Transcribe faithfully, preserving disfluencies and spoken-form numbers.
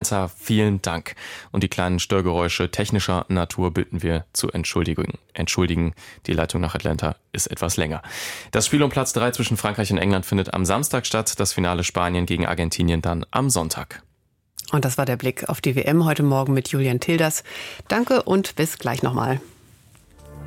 Atlanta, vielen Dank. Und die kleinen Störgeräusche technischer Natur bitten wir zu entschuldigen. Entschuldigen, die Leitung nach Atlanta ist etwas länger. Das Spiel um Platz drei zwischen Frankreich und England findet am Samstag statt. Das Finale Spanien gegen Argentinien dann am Sonntag. Und das war der Blick auf die W M heute Morgen mit Julian Tilders. Danke und bis gleich nochmal.